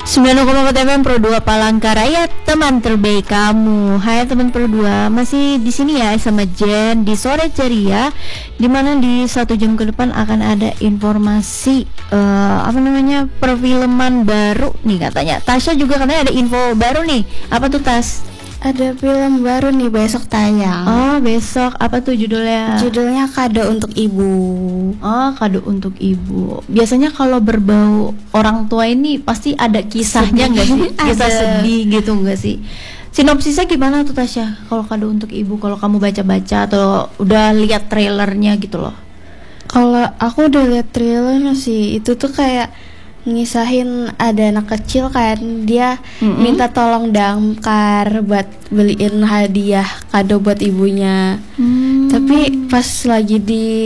90,4 FM Pro 2 Palangkaraya, teman terbaik kamu. Hai teman Pro 2, masih di sini ya sama Jen di sore ceria, dimana di 1 jam ke depan akan ada informasi perfilman baru nih katanya. Tasya juga katanya ada info baru nih. Apa tuh Tas? Ada film baru nih besok tayang. Oh besok, apa tuh judulnya? Judulnya Kado untuk Ibu. Oh, Kado untuk Ibu. Biasanya kalau berbau orang tua ini pasti ada kisahnya nggak sih? Kisah sedih gitu nggak sih? Sinopsisnya gimana tuh Tasya? Kalau Kado untuk Ibu, kalau kamu baca-baca atau udah lihat trailernya gitu loh? Kalau aku udah lihat trailernya sih, itu tuh kayak ngisahin ada anak kecil kan, dia minta tolong damkar buat beliin hadiah kado buat ibunya. Tapi pas lagi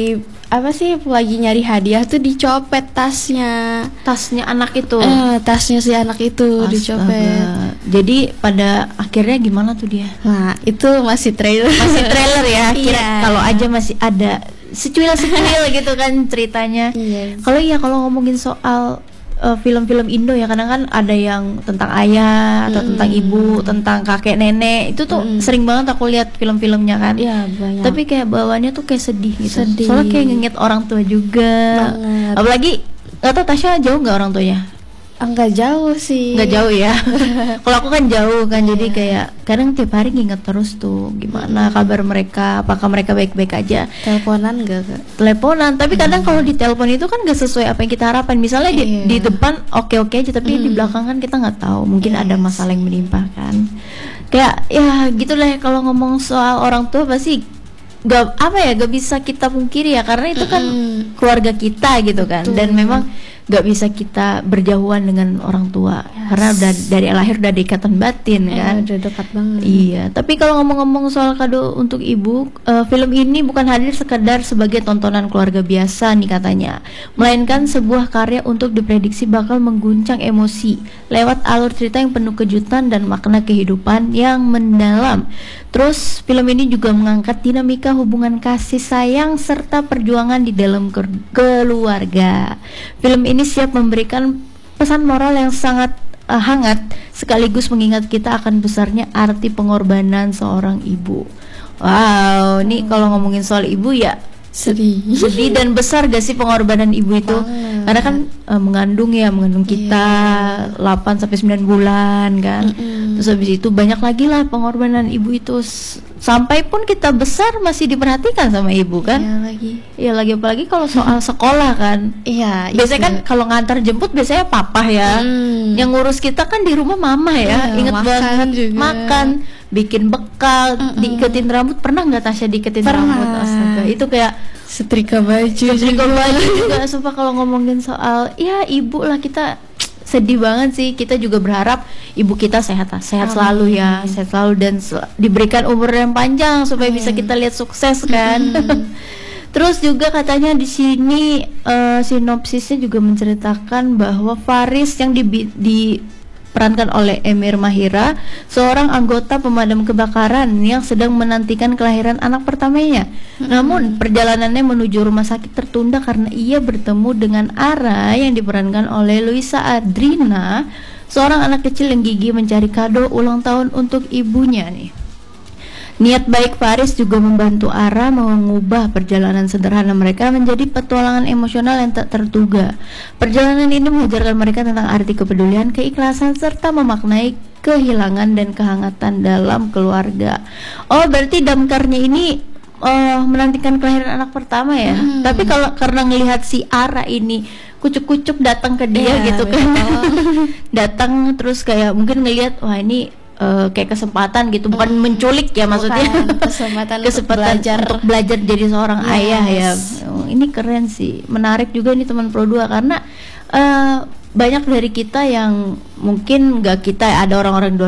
lagi nyari hadiah tuh dicopet tasnya anak itu. Tasnya si anak itu. Astaga. Dicopet. Jadi pada akhirnya gimana tuh dia? Nah, itu masih trailer. Masih trailer ya. Iya. Kalau aja masih ada secuil gitu kan ceritanya. Iya. Kalau ngomongin soal film-film Indo ya, kadang kan ada yang tentang ayah atau tentang ibu, tentang kakek nenek, itu tuh sering banget aku lihat film-filmnya kan. Iya, banyak. Tapi kayak bawaannya tuh kayak sedih gitu. Sedih. Soalnya kayak nginget orang tua juga. Banget. Apalagi nggak tahu Tasya jauh nggak orang tuanya? Enggak jauh sih. Nggak jauh ya. Kalau aku kan jauh kan, jadi kayak kadang tiap hari nginget terus tuh gimana kabar mereka, apakah mereka baik-baik aja. Teleponan enggak, Kak? Teleponan, tapi kadang kalau di telepon itu kan gak sesuai apa yang kita harapkan. Misalnya di depan oke-oke aja, tapi di belakang kan kita nggak tahu, mungkin ada masalah yang menimpa kan. Kayak ya gitulah, kalau ngomong soal orang tua pasti gak bisa kita pungkiri ya, karena itu kan keluarga kita gitu kan. Betul. Dan memang gak bisa kita berjauhan dengan orang tua, karena udah dari lahir udah ada ikatan batin kan. Udah dekat banget. Iya, tapi kalau ngomong-ngomong soal Kado untuk Ibu, film ini bukan hadir sekedar sebagai tontonan keluarga biasa nih katanya, melainkan sebuah karya untuk diprediksi bakal mengguncang emosi lewat alur cerita yang penuh kejutan dan makna kehidupan yang mendalam. Terus film ini juga mengangkat dinamika hubungan kasih sayang serta perjuangan di dalam keluarga. Film ini siap memberikan pesan moral yang sangat hangat, sekaligus mengingat kita akan besarnya arti pengorbanan seorang ibu. Wow, ini kalau ngomongin soal ibu ya sedih dan besar gak sih pengorbanan ibu itu? Karena kan mengandung kita 8-9 bulan kan. Terus habis itu banyak lagi lah pengorbanan ibu itu, sampai pun kita besar masih diperhatikan sama ibu kan. Iya lagi apalagi kalau soal sekolah kan. Iya. Biasanya kan kalau ngantar jemput biasanya papa ya. Yang ngurus kita kan di rumah mama ya. Ingat banget juga. Makan, bikin bekal, diiketin rambut. Pernah nggak Tasya diiketin rambut? Astaga, itu kayak setrika baju juga. Sumpah kalau ngomongin soal ya ibu lah, kita sedih banget sih. Kita juga berharap ibu kita sehat selalu ya, sehat selalu dan diberikan umur yang panjang supaya bisa kita lihat sukses kan. Terus juga katanya di sini sinopsisnya juga menceritakan bahwa Faris yang diperankan oleh Emir Mahira, seorang anggota pemadam kebakaran yang sedang menantikan kelahiran anak pertamanya. Namun perjalanannya menuju rumah sakit tertunda karena ia bertemu dengan Ara yang diperankan oleh Luisa Adrina, seorang anak kecil yang gigih mencari kado ulang tahun untuk ibunya nih. Niat baik Faris juga membantu Ara mengubah perjalanan sederhana mereka menjadi petualangan emosional yang tak terduga. Perjalanan ini mengajarkan mereka tentang arti kepedulian, keikhlasan, serta memaknai kehilangan dan kehangatan dalam keluarga. Oh, berarti damkarnya ini menantikan kelahiran anak pertama ya. Tapi kalau karena ngelihat si Ara ini kucuk-kucuk datang ke dia gitu kan. Datang terus kayak mungkin ngelihat wah ini kayak kesempatan gitu, bukan menculik ya maksudnya. Kesempatan untuk belajar jadi seorang ayah ya. Ini keren sih, menarik juga nih teman Pro 2 karena banyak dari kita yang mungkin nggak kita ada orang-orang